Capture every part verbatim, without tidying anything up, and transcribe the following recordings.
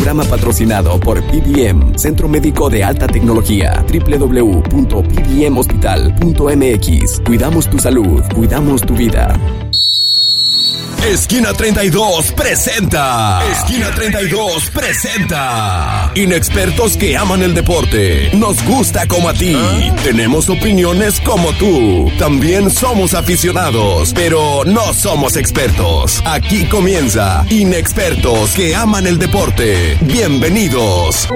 Programa patrocinado por P B M, Centro Médico de Alta Tecnología. doble u doble u doble u punto p b m hospital punto m x. Cuidamos tu salud, cuidamos tu vida. Esquina treinta y dos presenta. Esquina treinta y dos presenta. Inexpertos que aman el deporte. Nos gusta como a ti. ¿Ah? Tenemos opiniones como tú. También somos aficionados, pero no somos expertos. Aquí comienza Inexpertos que aman el deporte. Bienvenidos.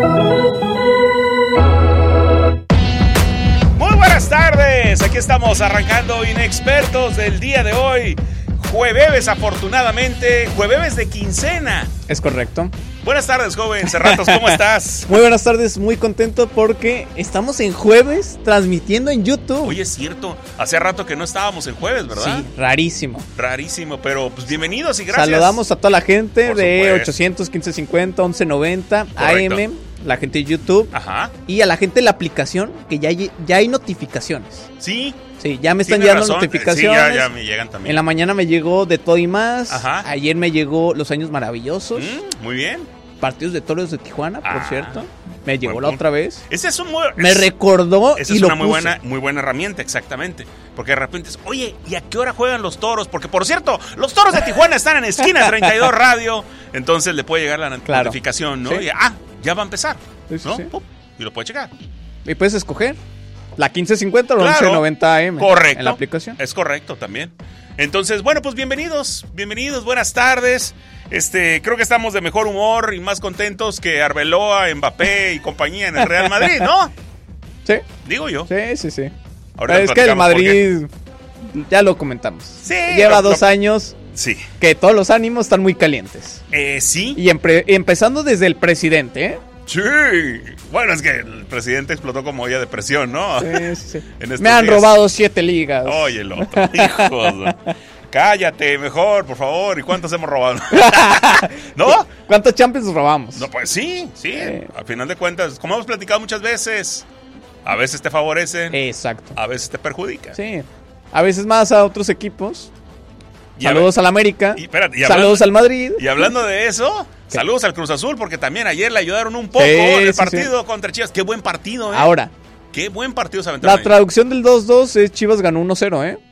Muy buenas tardes. Aquí estamos arrancando Inexpertos del día de hoy. Jueves, afortunadamente, jueves de quincena. Es correcto. Buenas tardes, joven Cerratos, ¿cómo estás? Muy buenas tardes, muy contento porque estamos en jueves transmitiendo en YouTube. Oye, es cierto, hace rato que no estábamos en jueves, ¿verdad? Sí, rarísimo. Rarísimo, pero pues bienvenidos y gracias. Saludamos a toda la gente Por de supuesto. ochocientos quince cincuenta, once noventa, Correcto. A M, la gente de YouTube. Ajá. Y a la gente de la aplicación, que ya hay, ya hay notificaciones. Sí. Sí, ya me están Tienes llegando razón. notificaciones. Sí, ya, ya me llegan también. En la mañana me llegó De Todo y Más. Ajá. Ayer me llegó Los Años Maravillosos. Mm, muy bien. Partidos de Toros de Tijuana, por Ah, cierto. Me llegó buen la punto. otra vez. Ese es un muy, Me es, recordó esa y es lo una muy puse. buena, muy buena herramienta, exactamente. Porque de repente es, oye, ¿y a qué hora juegan los Toros? Porque, por cierto, los Toros de Tijuana están en Esquina treinta y dos Radio. Entonces le puede llegar la Claro. notificación, ¿no? Sí. Y, ah, ya va a empezar, Sí, sí, ¿no? sí. Pum, y lo puede checar. Y puedes escoger la quince cincuenta o la Claro. once noventa A M. Correcto. En la aplicación. Es correcto también. Entonces, bueno, pues bienvenidos, bienvenidos, buenas tardes. Este, creo que estamos de mejor humor y más contentos que Arbeloa, Mbappé y compañía en el Real Madrid, ¿no? Sí, Digo yo. sí, sí, sí. Ahorita es que el platicamos por qué. Madrid, ya lo comentamos. Sí, Lleva lo- dos lo- años Sí. que todos los ánimos están muy calientes. Eh, sí. Y empre- empezando desde el presidente, ¿eh? Sí. Bueno, es que el presidente explotó como olla de presión, ¿no? Sí, sí, sí. En estos Me han días. robado siete ligas. Oye, el otro. Hijos. Cállate, mejor, por favor. ¿Y cuántos hemos robado? ¿No? ¿Cuántos Champions robamos? No, pues sí, sí. Eh. Al final de cuentas, como hemos platicado muchas veces, a veces te favorecen, Exacto. a veces te perjudican. Sí. A veces más a otros equipos. Y a Saludos al América. Y, espérate, y Saludos hablando- al Madrid. Y hablando de eso, ¿Qué? saludos al Cruz Azul, porque también ayer le ayudaron un poco Sí, en el sí, partido contra Chivas. Qué buen partido, ¿eh? Ahora, Qué buen partido se aventaron la ahí. traducción del dos dos es Chivas ganó uno cero, ¿eh?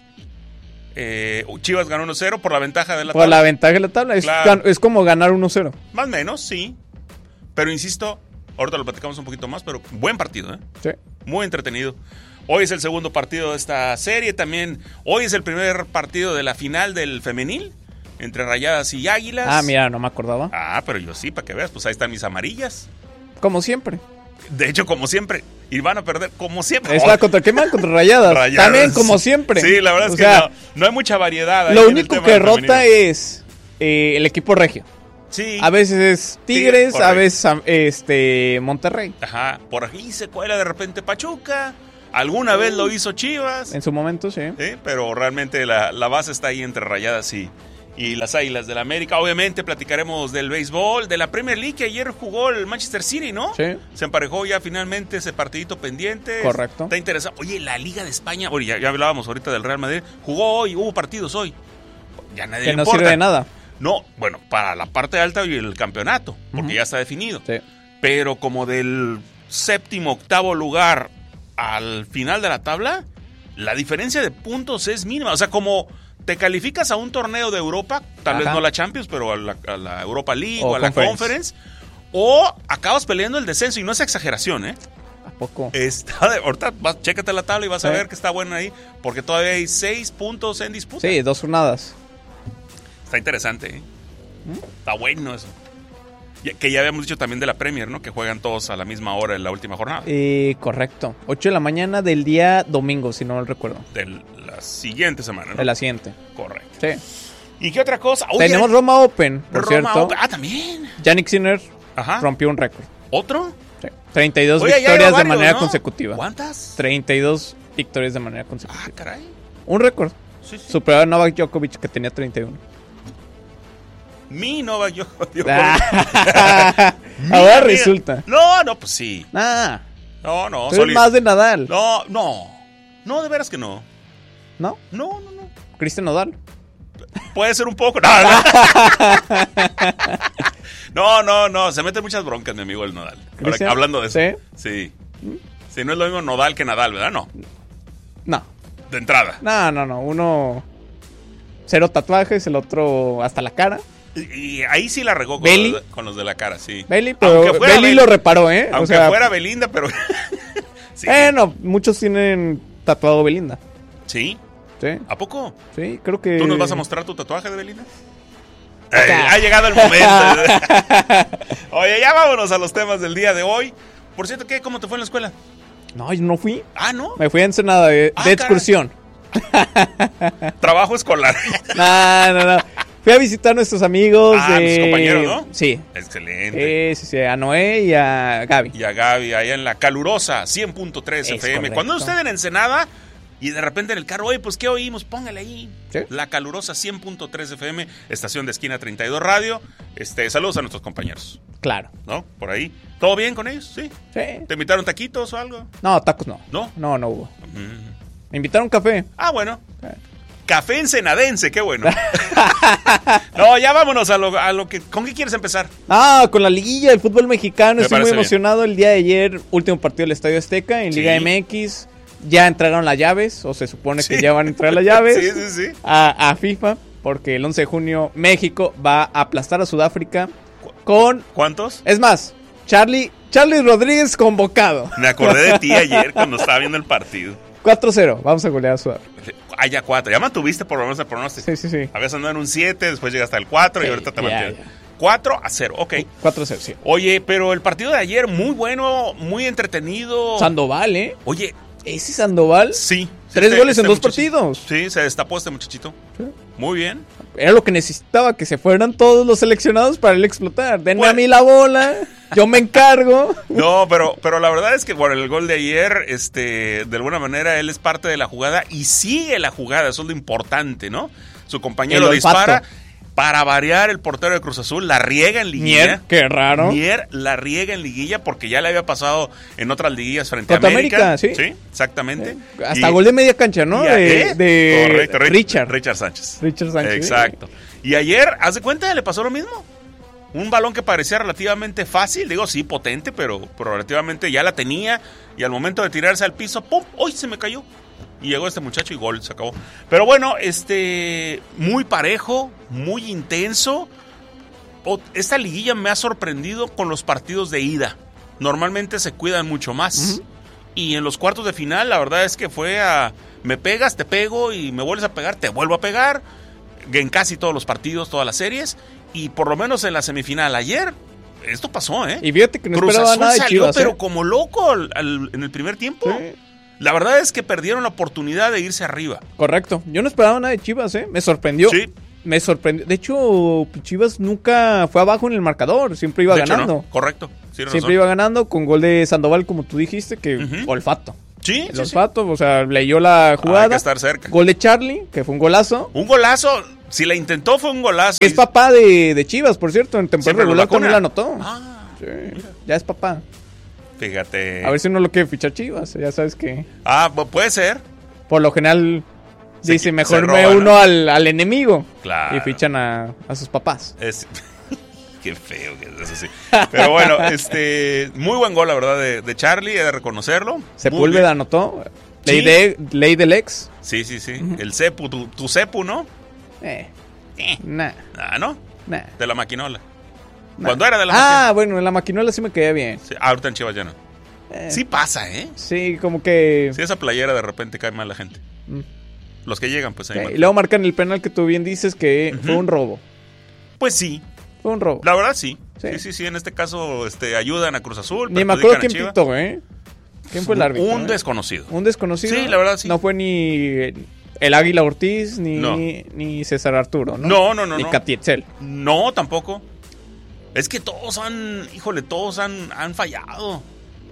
Eh, Chivas ganó uno cero por la ventaja de la Por tabla. la ventaja de la tabla. Es, Claro. gan- es como ganar uno cero. Más o menos, sí. Pero insisto, ahorita lo platicamos un poquito más, pero buen partido, ¿eh? Sí. Muy entretenido. Hoy es el segundo partido de esta serie. También hoy es el primer partido de la final del femenil entre Rayadas y Águilas. Ah, mira, no me acordaba. Ah, pero yo sí, para que veas, pues ahí están mis amarillas. Como siempre. De hecho, como siempre. Y van a perder como siempre. Es la contra qué mal contra Rayadas. Rayadas. También como siempre. Sí, la verdad es O que sea, no, no hay mucha variedad. ahí Lo en el único tema que del rota femenil. es eh, el equipo regio. Sí. A veces es Tigres, correcto. a veces a- este Monterrey. Ajá. Por aquí se cuela de repente Pachuca. Alguna vez lo hizo Chivas. En su momento, sí. ¿sí? Pero realmente la, la base está ahí entre Rayadas y, y las Águilas del América. Obviamente platicaremos del béisbol, de la Premier League, que ayer jugó el Manchester City, ¿no? Sí. Se emparejó ya finalmente ese partidito pendiente. Correcto. Está interesante. Oye, la Liga de España, oye, ya, ya hablábamos ahorita del Real Madrid, jugó hoy, hubo partidos hoy. Ya nadie Que le no importa. sirve de nada. No, bueno, para la parte alta y el campeonato, porque Ujú. ya está definido. Sí. Pero como del séptimo, octavo lugar al final de la tabla, la diferencia de puntos es mínima. O sea, como te calificas a un torneo de Europa, tal Ajá. vez no a la Champions, pero a la, a la Europa League o, O a la Conference. Conference, o acabas peleando el descenso, y no es exageración, ¿eh? ¿A poco? Está de, ahorita vas, chécate la tabla y vas a Sí. ver que está buena ahí, porque todavía hay seis puntos en disputa. Sí, dos jornadas. Está interesante, ¿eh? ¿Mm? Está bueno eso. Ya- que ya habíamos dicho también de la Premier, ¿no? Que juegan todos a la misma hora en la última jornada. Eh, correcto. ocho de la mañana del día domingo, si no mal recuerdo. De la siguiente semana, ¿no? De la siguiente. Correcto. Sí. ¿Y qué otra cosa? Oye, Tenemos Roma Open, por Roma cierto. Open. Ah, también. Yannick Sinner Ajá. rompió un récord. ¿Otro? Sí. treinta y dos Oye, ya victorias lleva de varios, manera ¿no? consecutiva. ¿Cuántas? treinta y dos victorias de manera Ah, consecutiva. caray. Un récord. Sí, sí. Superó a Novak Djokovic, que tenía treinta y uno. Mi Novak yo, yo- Ah, Mira, ahora mira. resulta. No, no, pues sí. Ah, No, no. tú eres soli- más de Nadal. No, no. No, de veras que no. ¿No? No, no, no. Cristian Nodal. Puede ser un poco. No, no. No, no, no, se meten muchas broncas, mi amigo el Nodal. Ahora, hablando de eso. Sí. Sí. Sí, no es lo mismo Nodal que Nadal, ¿verdad? No. No. De entrada. No, no, no. Uno cero tatuajes, el otro hasta la cara. Y, y ahí sí la regó con, Belly. los, con los de la cara, sí. Belly, pero Belly Bel- lo reparó, ¿eh? Aunque o sea, fuera Belinda, pero... sí. Bueno, muchos tienen tatuado Belinda. ¿Sí? Sí. ¿A poco? Sí, creo que... ¿Tú nos vas a mostrar tu tatuaje de Belinda? Eh, ha llegado el momento. Oye, ya vámonos a los temas del día de hoy. Por cierto, ¿qué? ¿Cómo te fue en la escuela? No, yo no fui. Ah, ¿no? Me fui a Ensenada de, ah, de excursión. Trabajo escolar. No, no, no. Fui a visitar a nuestros amigos. Ah, de... tus compañeros, ¿no? Sí. Excelente. Eh, sí, sí, a Noé y a Gaby. Y a Gaby, allá en la calurosa cien punto tres F M. Correcto. Cuando usted en Ensenada y de repente en el carro, oye, pues ¿qué oímos? Póngale ahí. ¿Sí? La calurosa cien punto tres F M, estación de Esquina treinta y dos Radio. Este, saludos a nuestros compañeros. Claro. ¿No? Por ahí. ¿Todo bien con ellos? Sí. Sí. ¿Te invitaron taquitos o algo? No, tacos no. ¿No? No, no hubo. Mm. Me invitaron café. Ah, bueno. Sí. Café ensenadense, qué bueno. No, ya vámonos a lo, a lo que... ¿Con qué quieres empezar? Ah, con la liguilla del fútbol mexicano. Me Estoy muy bien. emocionado. El día de ayer, último partido del Estadio Azteca en Sí. Liga M X. Ya entregaron las llaves, o se supone que sí. ya van a entrar las llaves sí, sí, sí. A, a FIFA, porque el once de junio México va a aplastar a Sudáfrica con... ¿Cuántos? Es más, Charlie, Charlie Rodríguez convocado. Me acordé de ti ayer cuando estaba viendo el partido. cuatro cero, vamos a golear a Sudáfrica. Ah, ya cuatro, ya mantuviste por lo menos el pronóstico. Sí, sí, sí. Habías andado en un siete, después llegaste al cuatro sí, y ahorita te mantienes. cuatro a cero, ok. cuatro a cero, sí. Oye, pero el partido de ayer, muy bueno, muy entretenido. Sandoval, ¿eh? Oye... ¿Ese Sandoval? Sí. Tres este, goles este en dos muchachito. partidos. Sí, se destapó este muchachito. Sí. Muy bien. Era lo que necesitaba, que se fueran todos los seleccionados para él explotar. Denme bueno. a mí la bola, yo me encargo. No, pero, pero la verdad es que bueno, el gol de ayer, este, de alguna manera él es parte de la jugada y sigue la jugada, eso es lo importante, ¿no? Su compañero dispara. Para variar, el portero de Cruz Azul la riega en liguilla. Mier, qué raro. Mier la riega en liguilla porque ya le había pasado en otras liguillas frente Contra a América. América, sí. Sí, exactamente. Eh, hasta y, gol de media cancha, ¿no? De, ¿eh? de Correcto, Richard. Richard Sánchez. Richard Sánchez. Exacto. Y ayer, ¿haz de cuenta? Le pasó lo mismo. Un balón que parecía relativamente fácil, digo, sí, potente, pero, pero relativamente ya la tenía. Y al momento de tirarse al piso, ¡pum! ¡Uy! Se me cayó. Y llegó este muchacho y gol, se acabó. Pero bueno, este, muy parejo, muy intenso. Esta liguilla me ha sorprendido con los partidos de ida. Normalmente se cuidan mucho más. Uh-huh. Y en los cuartos de final, la verdad es que fue a... Me pegas, te pego y me vuelves a pegar, te vuelvo a pegar. En casi todos los partidos, todas las series. Y por lo menos en la semifinal ayer, esto pasó, ¿eh? Y fíjate que no Cruz esperaba Azul nada de salió, Chivas, pero ¿eh? como loco al, al, en el primer tiempo. Sí. La verdad es que perdieron la oportunidad de irse arriba. Correcto. Yo no esperaba nada de Chivas, ¿eh? Me sorprendió. Sí. Me sorprendió. De hecho, Chivas nunca fue abajo en el marcador. Siempre iba de hecho, ganando. No. Correcto. Sí, Siempre razón. iba ganando con gol de Sandoval, como tú dijiste, que uh-huh. olfato. Sí, el sí, olfato, sí. O sea, leyó la jugada. Hay que estar cerca. Gol de Charlie, que fue un golazo. Un golazo. Si la intentó, fue un golazo. Es papá de, de Chivas, por cierto. En temporada regular también la anotó. Ah, sí. Ya es papá. Fíjate. A ver si no lo quiere fichar Chivas, ya sabes que... Ah, puede ser. Por lo general se, dice, mejor roba, me uno ¿no? al, al enemigo. Claro. Y fichan a, a sus papás. Es... Qué feo que es eso, sí. Pero bueno, este... Muy buen gol, la verdad, de, de Charlie, he de reconocerlo. Sepúlveda anotó. Sí. Ley, de, ley del ex. Sí, sí, sí. Uh-huh. El Cepu, tu, tu Cepu, ¿no? Eh. eh. Nah. Ah, ¿no? Nah. De la maquinola. Nah. Cuando era de la ah, maquinola. bueno, en la maquinola sí me caía bien. Sí, ahorita en Chivas ya no. Eh. Sí pasa, ¿eh? Sí, como que... Sí, esa playera de repente cae mal la gente. Mm. Los que llegan, pues ahí. Okay. Y luego marcan el penal que tú bien dices que uh-huh. fue un robo. Pues sí. Fue un robo. La verdad sí. Sí, sí, sí, sí. En este caso este, ayudan a Cruz Azul. Ni me acuerdo quién pitó, ¿eh? ¿Quién fue el árbitro? Un eh? desconocido. Un desconocido. Sí, la verdad sí. No fue ni el Águila Ortiz ni, no. ni César Arturo, ¿no? No, no, no. Ni no. Catietzel. No, tampoco. Es que todos han, híjole, todos han, han fallado.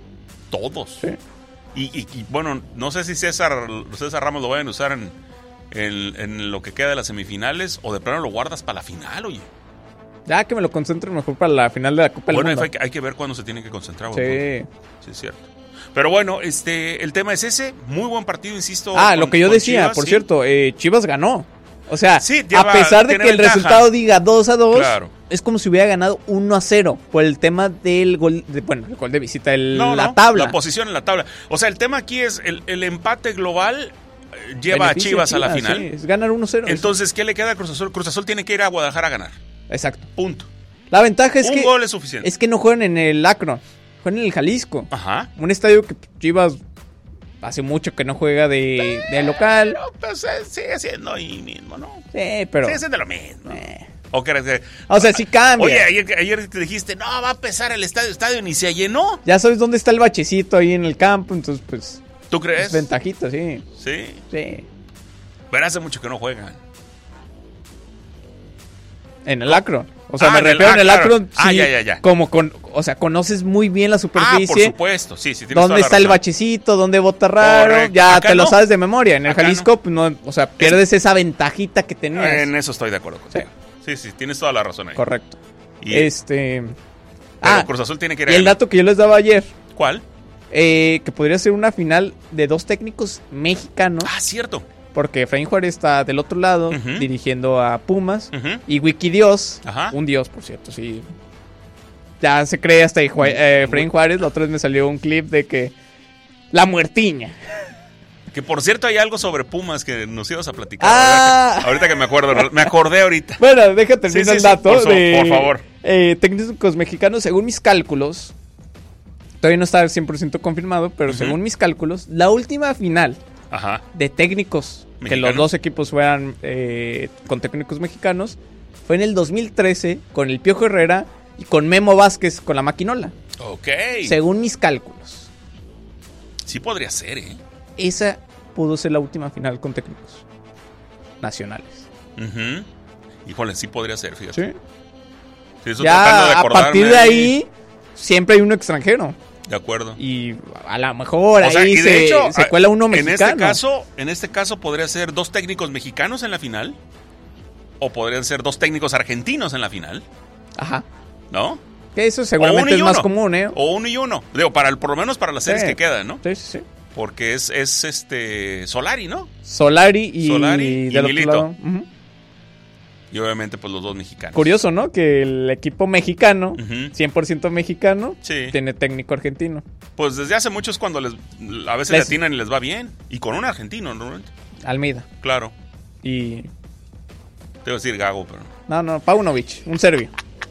Todos. Sí. Y, y, y bueno, no sé si César, César Ramos lo vayan a usar en, en, en lo que queda de las semifinales o de plano lo guardas para la final, oye. Ya que me lo concentro mejor para la final de la Copa bueno, del Mundo. Hay que, hay que ver cuándo se tiene que concentrar. Sí. Bueno. Sí, es cierto. Pero bueno, este, el tema es ese. Muy buen partido, insisto. Ah, con, lo que yo decía, Chivas, por ¿sí? cierto, eh, Chivas ganó. O sea, sí, lleva, a pesar de que el ventaja. resultado diga dos a dos, Claro. es como si hubiera ganado uno a cero por el tema del gol, de, bueno, el gol de visita, el, No, la no, tabla. La posición en la tabla. O sea, el tema aquí es el, el empate global eh, lleva Beneficia a Chivas a la Chivas, final. sí, es ganar uno cero. Entonces, ¿qué le queda a Cruz Azul? Cruz Azul tiene que ir a Guadalajara a ganar. Exacto. Punto. La ventaja es Un que gol es suficiente. es que no juegan en el Akron, juegan en el Jalisco. Ajá. Un estadio que Chivas hace mucho que no juega de, de local. Pero, pues, eh, sigue siendo ahí mismo, ¿no? Sí, pero... Sigue siendo lo mismo. Eh. ¿O crees que- O sea, sí cambia. Oye, ayer, ayer te dijiste, no, va a pesar el estadio, estadio ni se llenó. Ya sabes dónde está el bachecito ahí en el campo, entonces pues... ¿Tú crees? Es ventajita, sí. Sí. Sí. Pero hace mucho que no juegan. En el Akron. O sea, Ah, me en el- refiero ah, en el claro. Akron. Ah, sí, ya, ya, ya. Como con... O sea, conoces muy bien la Ah, superficie. por supuesto. Sí, sí, tienes ¿Dónde toda la está el razón. bachecito? ¿Dónde bota raro? Correcto. Ya Acá te lo no. sabes de memoria. En el Acá Jalisco, pues no, o sea, pierdes esa ventajita que tenías. En eso estoy de acuerdo contigo. Sí, sí, tienes toda la razón ahí. Correcto. Y, Este... pero Ah, Cruz Azul tiene que ir y a el ganar. dato que yo les daba ayer, ¿Cuál? eh, que podría ser una final de dos técnicos mexicanos, Ah, cierto. porque Efraín Juárez está del otro lado, Ujú. dirigiendo a Pumas, Ujú. y Wikidios, Ajá. un dios, por cierto, sí. Ya se cree hasta ahí, Ju- eh, Efraín Juárez. La otra vez me salió un clip de que la muertiña. Que por cierto hay algo sobre Pumas que nos ibas a platicar. Ah. Ahorita, que- ahorita que me acuerdo, ¿no? Me acordé ahorita. Bueno, déjate terminar Sí, sí, el sí, dato. por so- de, por favor. eh, técnicos mexicanos, según mis cálculos, todavía no está al cien por ciento confirmado, pero Ujú. según mis cálculos, la última final Ajá. de técnicos, que ¿Mexicano? los dos equipos fueran eh, con técnicos mexicanos, fue en el dos mil trece con el Piojo Herrera y con Memo Vázquez con la maquinola. Ok. Según mis cálculos, Sí podría ser, ¿eh? esa pudo ser la última final con técnicos nacionales. Ujú. Híjole, sí podría ser, fíjate. Sí. Sí, eso tratando de Ya a acordarme partir de ahí, siempre hay uno extranjero. De acuerdo. Y a lo mejor O sea, ahí y de se, hecho, se cuela uno en mexicano. este caso, en este caso podría ser dos técnicos mexicanos en la final. O podrían ser dos técnicos argentinos en la final, Ajá. ¿no? Que eso O seguramente uno y es más uno. común, ¿eh? O uno y uno. Digo, para el, por lo menos para las series Sí. que quedan, ¿no? Sí, sí, sí. Porque es, es este Solari, ¿no? Solari y, Solari y del otro Milito. lado. Ujú. Y obviamente, pues los dos mexicanos. Curioso, ¿no? Que el equipo mexicano, Ujú. cien por ciento mexicano, Sí. tiene técnico argentino. Pues desde hace mucho es cuando les, a veces Les- le atinan y les va bien. Y con un argentino, normalmente. Almeida. Claro. Y... Te iba a decir Gago, pero... No, no, Paunovic, un serbio.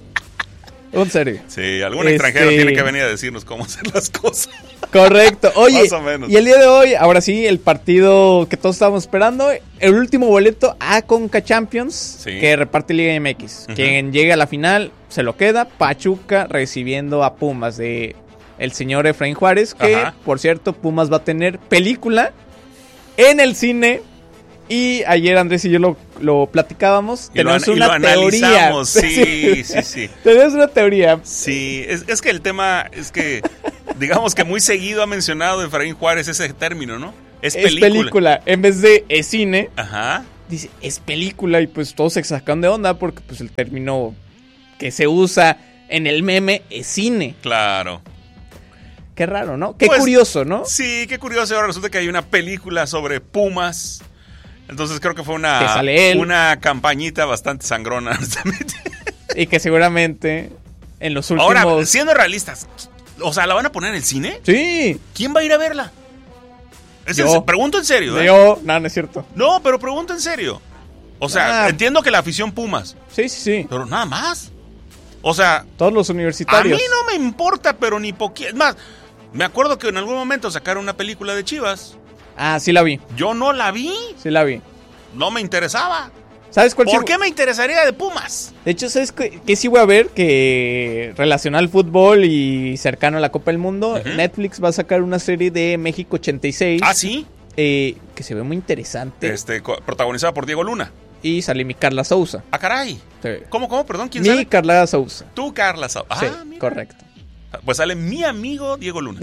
Un serbio. Sí, algún Este- extranjero tiene que venir a decirnos cómo hacer las cosas. Correcto. Oye, Más o menos. y el día de hoy, ahora sí, el partido que todos estábamos esperando, el último boleto a Conca Champions, Sí. que reparte Liga M X. Ujú. Quien llegue a la final se lo queda. Pachuca recibiendo a Pumas de el señor Efraín Juárez, que Ajá. por cierto, Pumas va a tener película en el cine. Y ayer Andrés y yo lo, lo platicábamos. Y lo, Tenemos an- y una lo teoría. analizamos. Sí, sí, sí. Tenemos una teoría. Sí, es, es que el tema es que, digamos que muy seguido ha mencionado Efraín Juárez ese término, ¿no? Es Es película. película. En vez de es cine. Ajá. Dice, es película, y pues todos se sacan de onda porque pues el término que se usa en el meme es cine. Claro. Qué raro, ¿no? Qué Pues, curioso, ¿no? Sí, qué curioso. Ahora resulta que hay una película sobre Pumas. Entonces creo que fue una, Que sale él. una campañita bastante sangrona, honestamente. Y que seguramente en los últimos... Ahora, siendo realistas, o sea, ¿la van a poner en el cine? Sí, ¿Quién va a ir a verla? Es en Yo. se- pregunto en serio, ¿eh? yo... No, no es cierto. No, pero pregunto en serio. O sea, Ah. entiendo que la afición Pumas, Sí, sí, sí. pero nada más. O sea, Todos los a universitarios. mí no me importa, pero ni poquito. Es más, me acuerdo que en algún momento sacaron una película de Chivas. Ah, sí la vi, Yo no la vi, sí la vi. no me interesaba. ¿Sabes cuál ¿Por sí- qué me interesaría de Pumas? De hecho, ¿sabes qué, qué sí voy a ver? Que relacionado al fútbol y cercano a la Copa del Mundo, Ujú. Netflix va a sacar una serie de México ochenta y seis. Ah, sí. eh, que se ve muy interesante. Este, co- protagonizada por Diego Luna. Y sale mi Carla Souza. Ah, caray. Sí. ¿Cómo, cómo? Perdón, ¿quién Mi sale? Carla Souza. Tú, Carla Sau- Ah, sí, mira. correcto. Pues sale mi amigo Diego Luna.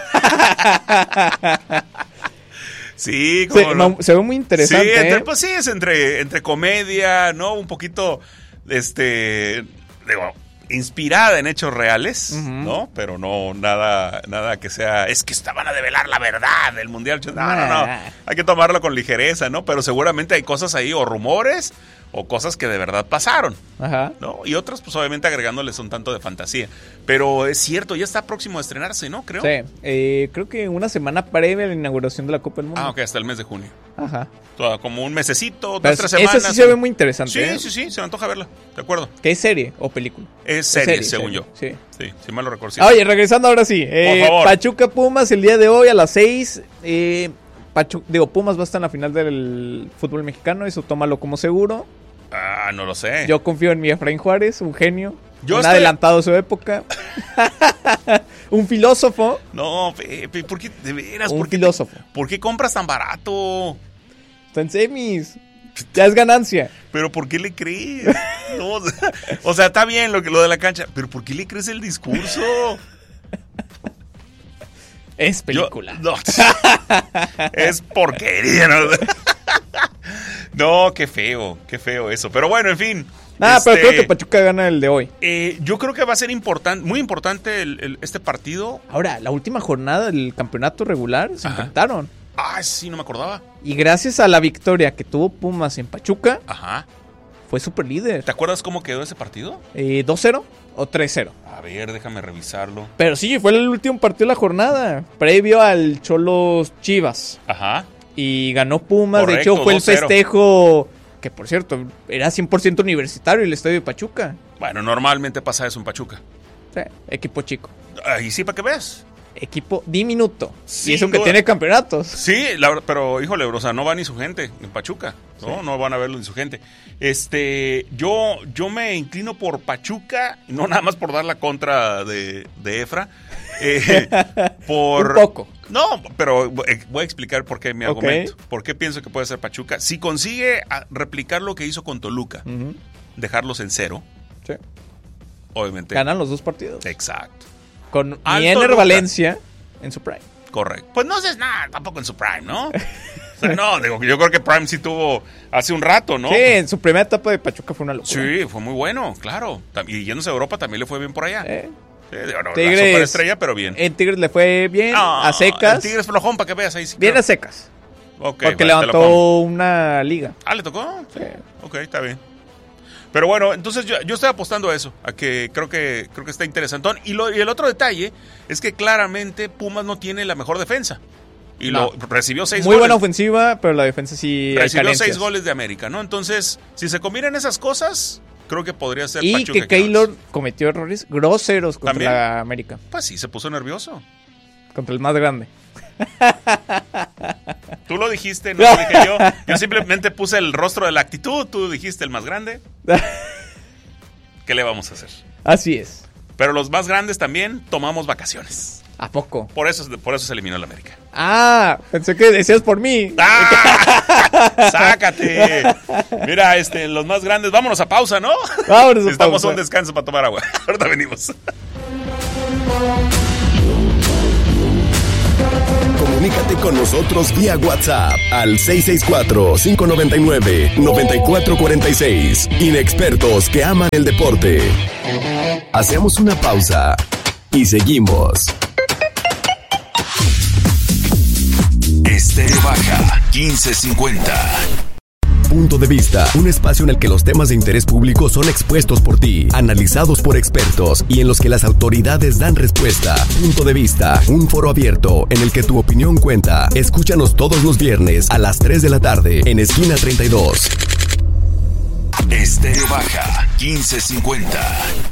Sí, Sí, como no, se ve muy interesante. Sí, entre- ¿eh? pues sí, es entre, entre comedia, ¿no? Un poquito, este, digo, inspirada en hechos reales, Ujú. ¿no? Pero no nada nada que sea, es que estaban a develar la verdad del Mundial. No, no, no. Ah. Hay que tomarlo con ligereza, ¿no? Pero seguramente hay cosas ahí, o rumores, o cosas que de verdad pasaron, Ajá. ¿no? Y otras, pues obviamente agregándoles un tanto de fantasía. Pero es cierto, ya está próximo a estrenarse, ¿no? Creo. Sí, eh, creo que una semana previa a la inauguración de la Copa del Mundo. Ah, ok, hasta el mes de junio. Ajá. Toda- Como un mesecito, Pero dos, tres esa semanas. sí se ve muy interesante. Sí, ¿eh? sí, sí, se me antoja verla, de acuerdo. ¿Qué es serie o película? Es serie, serie, según serie, yo. sí. Sí, si mal lo recuerdo. sí. Ah, oye, regresando ahora sí. Eh, favor. Pachuca Pumas el día de hoy a las seis. Eh, Pachu- digo, Pumas va a estar en la final del fútbol mexicano. Eso tómalo como seguro. Ah, no lo sé. Yo confío en mi Efraín Juárez, un genio. Yo un estoy- adelantado a su época. Un filósofo. No, Pepe, ¿por qué? De veras, Un ¿por qué, filósofo. ¿por qué compras tan barato? Está en semis. Ya es ganancia. ¿Pero por qué le crees? No, o, sea, o sea, está bien lo, que, lo de la cancha, pero ¿por qué le crees el discurso? Es Yo- película. no, es porquería, ¿no? No, qué feo, qué feo eso. Pero bueno, en fin. Ah, pero este, creo que Pachuca gana el de hoy. eh, yo creo que va a ser importante, muy importante el- el- este partido. Ahora, la última jornada del campeonato regular se Ajá. enfrentaron. Ah, sí, no me acordaba. Y gracias a la victoria que tuvo Pumas en Pachuca, Ajá. fue super líder. ¿Te acuerdas cómo quedó ese partido? Eh, ¿dos cero o tres cero? A ver, déjame revisarlo. Pero sí, fue el último partido de la jornada, previo al Cholos Chivas. Ajá. Y ganó Pumas, Correcto, de hecho fue el dos cero. festejo, que por cierto, era cien por ciento universitario el estadio de Pachuca. Bueno, normalmente pasa eso en Pachuca. Sí, equipo chico. Ahí sí, para que veas. Equipo diminuto. Sin y eso que duda. tiene campeonatos. Sí, la verdad, pero híjole, o sea, no va ni su gente en Pachuca, ¿no? Sí. No van a verlo ni su gente. Este, yo, yo me inclino por Pachuca, no nada más por dar la contra de, de Efra, eh, por... Un poco. No, pero voy a explicar por qué mi Ok. argumento. ¿Por qué pienso que puede ser Pachuca? Si consigue a- replicar lo que hizo con Toluca, Ujú. dejarlos en cero, Sí. obviamente. Ganan los dos partidos. Exacto. Con Al Miener Toluca. Valencia en su prime. Correcto. Pues no haces nada tampoco en su prime, ¿no? O sea, no, digo, yo creo que Prime sí tuvo hace un rato, ¿no? Sí, en su primera etapa de Pachuca fue una locura. Sí, fue muy bueno, claro. Tam- Y yéndose a Europa también le fue bien por allá. Eh, Sí, digo, no, la Tigres- superestrella, pero bien. En Tigres le fue bien, Ah, a secas. el Tigres flojón, para que veas ahí. Sí, Bien creo. a secas. Ok, porque bueno, te lo pongo. levantó una liga. Ah, ¿le tocó? Sí. Ok, está bien. Pero bueno, entonces yo, yo estoy apostando a eso, a que creo que creo que está interesantón. Y, lo, y el otro detalle es que claramente Pumas no tiene la mejor defensa. Y No. lo recibió seis Muy goles. buena ofensiva, pero la defensa sí hay Recibió carencias. seis goles de América, ¿no? Entonces, si se combinan esas cosas, creo que podría ser Y Pachuca que Quiroz. Keylor cometió errores groseros contra ¿También? la América. Pues sí, se puso nervioso. Contra el más grande. Tú lo dijiste, no lo dije yo. Yo simplemente puse el rostro de la actitud, tú dijiste el más grande. ¿Qué le vamos a hacer? Así es. Pero los más grandes también tomamos vacaciones. ¿A poco? Por eso, por eso se eliminó el América. Ah, pensé que decías por mí. ¡Ah! ¡Sácate! Mira, este, los más grandes, vámonos a pausa, ¿no? Vámonos a Necesitamos pausa. un descanso para tomar agua. Ahorita venimos. Comunícate con nosotros vía WhatsApp al seis seis cuatro, cinco nueve nueve, nueve cuatro cuatro seis. Inexpertos que aman el deporte. Hacemos una pausa y seguimos. Estéreo Baja quince cincuenta. Punto de vista, un espacio en el que los temas de interés público son expuestos por ti, analizados por expertos y en los que las autoridades dan respuesta. Punto de vista, un foro abierto en el que tu opinión cuenta. Escúchanos todos los viernes a las tres de la tarde en Esquina treinta y dos. Estéreo Baja quince cincuenta.